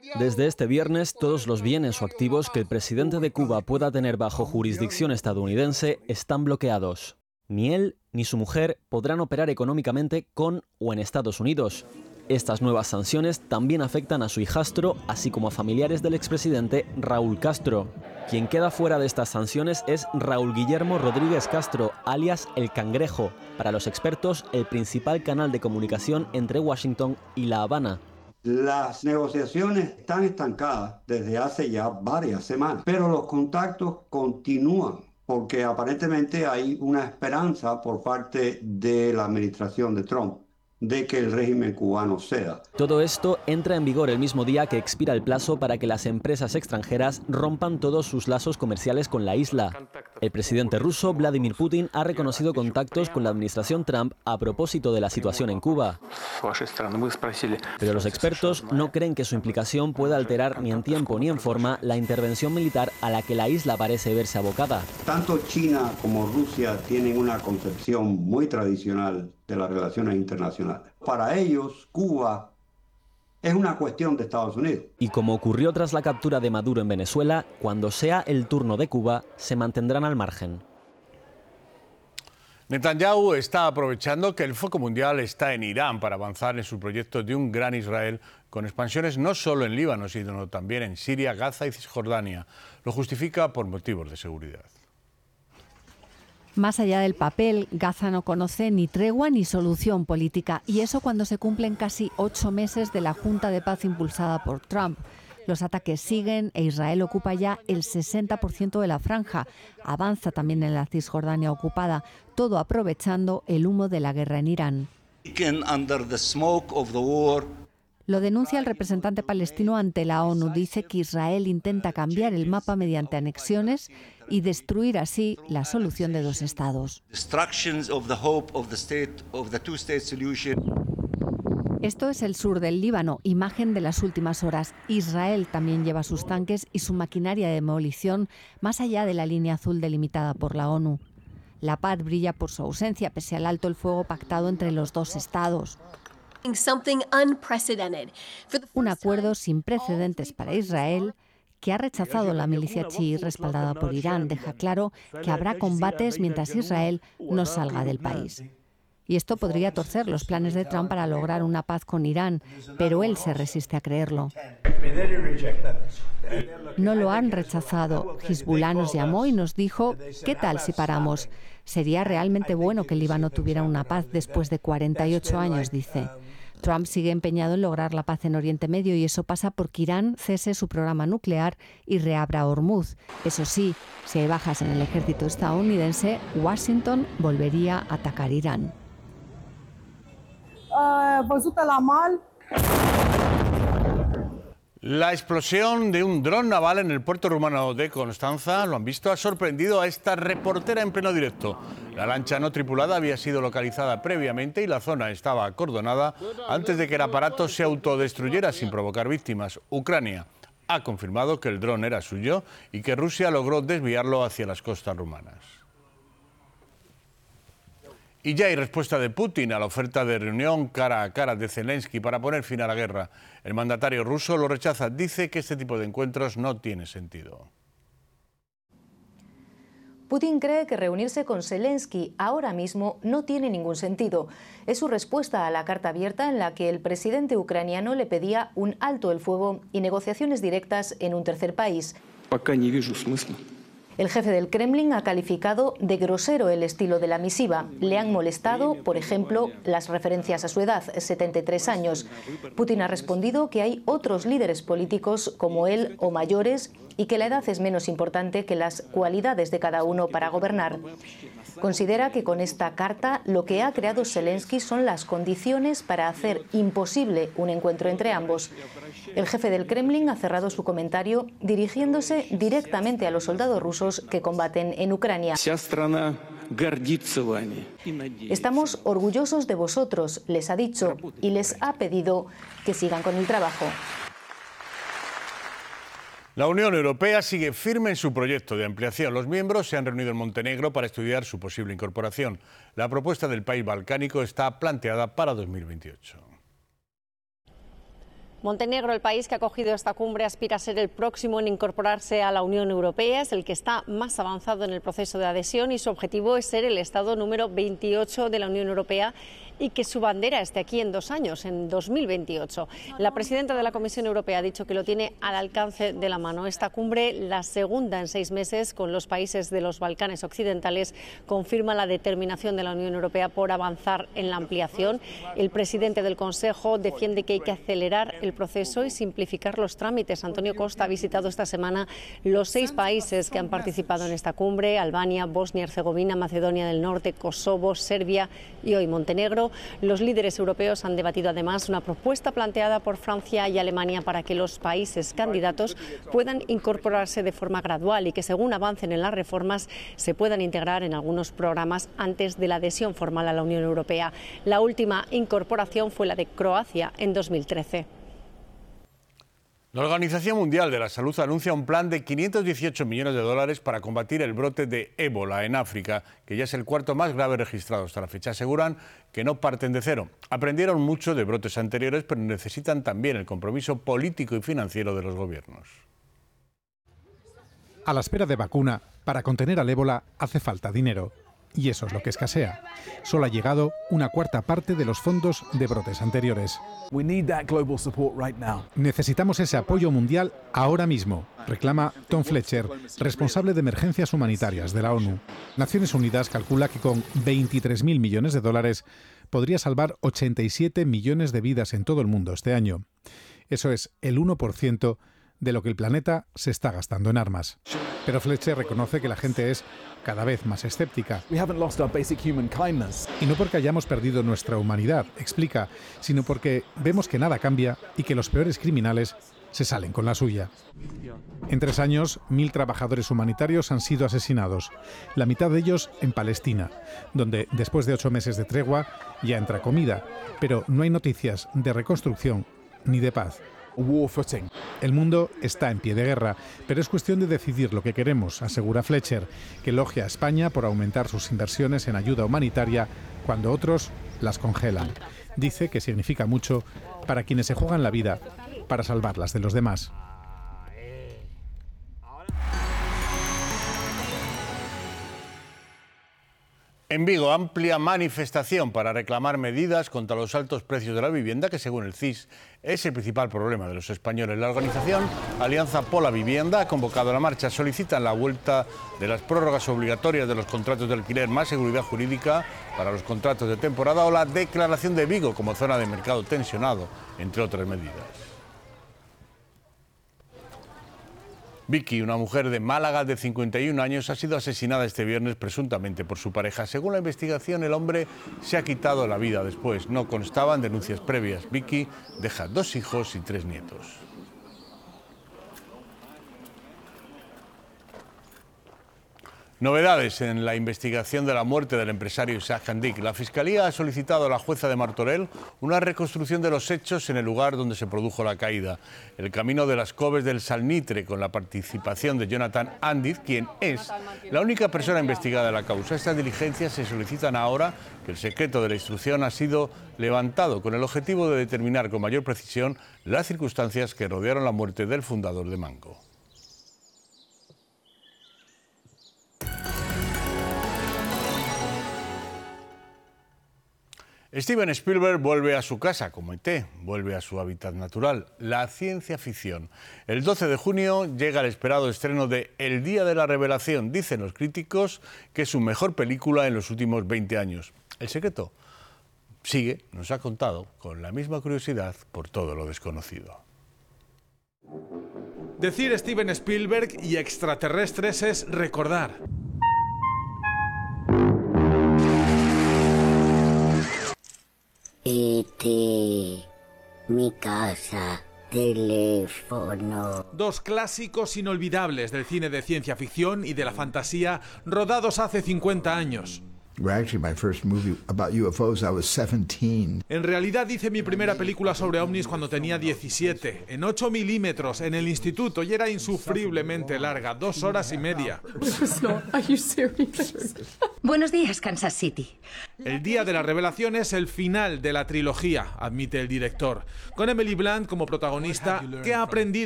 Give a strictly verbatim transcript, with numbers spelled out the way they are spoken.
Desde este viernes, todos los bienes o activos que el presidente de Cuba pueda tener bajo jurisdicción estadounidense están bloqueados. Ni él ni su mujer podrán operar económicamente con o en Estados Unidos. Estas nuevas sanciones también afectan a su hijastro, así como a familiares del expresidente Raúl Castro. Quien queda fuera de estas sanciones es Raúl Guillermo Rodríguez Castro, alias El Cangrejo, para los expertos el principal canal de comunicación entre Washington y La Habana. Las negociaciones están estancadas desde hace ya varias semanas, pero los contactos continúan porque aparentemente hay una esperanza por parte de la administración de Trump de que el régimen cubano ceda. Todo esto entra en vigor el mismo día que expira el plazo para que las empresas extranjeras rompan todos sus lazos comerciales con la isla. El presidente ruso Vladimir Putin ha reconocido contactos con la administración Trump a propósito de la situación en Cuba. Pero los expertos no creen que su implicación pueda alterar ni en tiempo ni en forma la intervención militar a la que la isla parece verse abocada. Tanto China como Rusia tienen una concepción muy tradicional de las relaciones internacionales. Para ellos, Cuba es una cuestión de Estados Unidos. Y como ocurrió tras la captura de Maduro en Venezuela, cuando sea el turno de Cuba, se mantendrán al margen. Netanyahu está aprovechando que el foco mundial está en Irán para avanzar en su proyecto de un gran Israel con expansiones no solo en Líbano, sino también en Siria, Gaza y Cisjordania. Lo justifica por motivos de seguridad. Más allá del papel, Gaza no conoce ni tregua ni solución política, y eso cuando se cumplen casi ocho meses de la Junta de Paz impulsada por Trump. Los ataques siguen e Israel ocupa ya el sesenta por ciento de la franja. Avanza también en la Cisjordania ocupada, todo aprovechando el humo de la guerra en Irán. Lo denuncia el representante palestino ante la ONU. Dice que Israel intenta cambiar el mapa mediante anexiones y destruir así la solución de dos estados. Esto es el sur del Líbano, imagen de las últimas horas. Israel también lleva sus tanques y su maquinaria de demolición más allá de la línea azul delimitada por la ONU. La paz brilla por su ausencia, pese al alto el fuego pactado entre los dos estados. Un acuerdo sin precedentes para Israel, que ha rechazado la milicia chií respaldada por Irán, deja claro que habrá combates mientras Israel no salga del país. Y esto podría torcer los planes de Trump para lograr una paz con Irán, pero él se resiste a creerlo. No lo han rechazado. Hezbollah nos llamó y nos dijo, ¿qué tal si paramos? Sería realmente bueno que el Líbano tuviera una paz después de cuarenta y ocho años, dice. Trump sigue empeñado en lograr la paz en Oriente Medio y eso pasa porque Irán cese su programa nuclear y reabra Hormuz. Eso sí, si hay bajas en el ejército estadounidense, Washington volvería a atacar Irán. La explosión de un dron naval en el puerto rumano de Constanza, lo han visto, ha sorprendido a esta reportera en pleno directo. La lancha no tripulada había sido localizada previamente y la zona estaba acordonada antes de que el aparato se autodestruyera sin provocar víctimas. Ucrania ha confirmado que el dron era suyo y que Rusia logró desviarlo hacia las costas rumanas. Y ya hay respuesta de Putin a la oferta de reunión cara a cara de Zelensky para poner fin a la guerra. El mandatario ruso lo rechaza, dice que este tipo de encuentros no tiene sentido. Putin cree que reunirse con Zelensky ahora mismo no tiene ningún sentido. Es su respuesta a la carta abierta en la que el presidente ucraniano le pedía un alto el fuego y negociaciones directas en un tercer país. El jefe del Kremlin ha calificado de grosero el estilo de la misiva. Le han molestado, por ejemplo, las referencias a su edad, setenta y tres años. Putin ha respondido que hay otros líderes políticos como él o mayores y que la edad es menos importante que las cualidades de cada uno para gobernar. Considera que con esta carta lo que ha creado Zelensky son las condiciones para hacer imposible un encuentro entre ambos. El jefe del Kremlin ha cerrado su comentario dirigiéndose directamente a los soldados rusos que combaten en Ucrania. Estamos orgullosos de vosotros, les ha dicho, y les ha pedido que sigan con el trabajo. La Unión Europea sigue firme en su proyecto de ampliación. Los miembros se han reunido en Montenegro para estudiar su posible incorporación. La propuesta del país balcánico está planteada para dos mil veintiocho. Montenegro, el país que ha acogido esta cumbre, aspira a ser el próximo en incorporarse a la Unión Europea. Es el que está más avanzado en el proceso de adhesión y su objetivo es ser el Estado número veintiocho de la Unión Europea y que su bandera esté aquí en dos años, en dos mil veintiocho. La presidenta de la Comisión Europea ha dicho que lo tiene al alcance de la mano. Esta cumbre, la segunda en seis meses con los países de los Balcanes occidentales, confirma la determinación de la Unión Europea por avanzar en la ampliación. El presidente del Consejo defiende que hay que acelerar el proceso y simplificar los trámites. Antonio Costa ha visitado esta semana los seis países que han participado en esta cumbre: Albania, Bosnia y Herzegovina, Macedonia del Norte, Kosovo, Serbia y hoy Montenegro. Los líderes europeos han debatido además una propuesta planteada por Francia y Alemania para que los países candidatos puedan incorporarse de forma gradual y que, según avancen en las reformas, se puedan integrar en algunos programas antes de la adhesión formal a la Unión Europea. La última incorporación fue la de Croacia en dos mil trece. La Organización Mundial de la Salud anuncia un plan de quinientos dieciocho millones de dólares para combatir el brote de ébola en África, que ya es el cuarto más grave registrado hasta la fecha. Aseguran que no parten de cero. Aprendieron mucho de brotes anteriores, pero necesitan también el compromiso político y financiero de los gobiernos. A la espera de vacuna, para contener al ébola hace falta dinero. Y eso es lo que escasea. Solo ha llegado una cuarta parte de los fondos de brotes anteriores. Necesitamos ese apoyo mundial ahora mismo, reclama Tom Fletcher, responsable de emergencias humanitarias de la ONU. Naciones Unidas calcula que con veintitrés mil millones de dólares podría salvar ochenta y siete millones de vidas en todo el mundo este año. Eso es el uno por ciento de lo que el planeta se está gastando en armas. Pero Fletcher reconoce que la gente es cada vez más escéptica. Y no porque hayamos perdido nuestra humanidad, explica, sino porque vemos que nada cambia y que los peores criminales se salen con la suya. En tres años, mil trabajadores humanitarios han sido asesinados, la mitad de ellos en Palestina, donde después de ocho meses de tregua ya entra comida, pero no hay noticias de reconstrucción ni de paz. El mundo está en pie de guerra, pero es cuestión de decidir lo que queremos, asegura Fletcher, que elogia a España por aumentar sus inversiones en ayuda humanitaria cuando otros las congelan. Dice que significa mucho para quienes se juegan la vida para salvarlas de los demás. En Vigo, amplia manifestación para reclamar medidas contra los altos precios de la vivienda, que según el C I S es el principal problema de los españoles. La organización Alianza Pola Vivienda ha convocado la marcha. Solicitan la vuelta de las prórrogas obligatorias de los contratos de alquiler, más seguridad jurídica para los contratos de temporada o la declaración de Vigo como zona de mercado tensionado, entre otras medidas. Vicky, una mujer de Málaga de cincuenta y un años, ha sido asesinada este viernes presuntamente por su pareja. Según la investigación, el hombre se ha quitado la vida después. No constaban denuncias previas. Vicky deja dos hijos y tres nietos. Novedades en la investigación de la muerte del empresario Isaac Handik. La Fiscalía ha solicitado a la jueza de Martorell una reconstrucción de los hechos en el lugar donde se produjo la caída. El camino de las Coves del Salnitre, con la participación de Jonathan Andiz, quien es la única persona investigada en la causa. Estas diligencias se solicitan ahora que el secreto de la instrucción ha sido levantado con el objetivo de determinar con mayor precisión las circunstancias que rodearon la muerte del fundador de Mango. Steven Spielberg vuelve a su casa, como E T, vuelve a su hábitat natural, la ciencia ficción. El doce de junio llega el esperado estreno de El Día de la Revelación. Dicen los críticos que es su mejor película en los últimos veinte años. El secreto sigue, nos ha contado, con la misma curiosidad por todo lo desconocido. Decir Steven Spielberg y extraterrestres es recordar. E T, mi casa, teléfono. Dos clásicos inolvidables del cine de ciencia ficción y de la fantasía, rodados hace cincuenta años. En realidad hice mi primera película sobre ovnis cuando tenía diecisiete, en ocho milímetros, en el instituto, y era insufriblemente larga, dos horas y media. Buenos días, Kansas City. El día de la revelación es el final de la trilogía, admite el director, con Emily Blunt como protagonista, que ha aprendido